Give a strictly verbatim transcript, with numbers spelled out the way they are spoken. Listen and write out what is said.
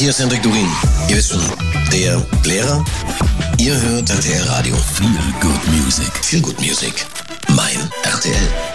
Hier ist Hendrik Durin. Ihr wisst schon, der Lehrer. Ihr hört R T L Radio. Feel Good Music. Feel Good Music. Mein R T L.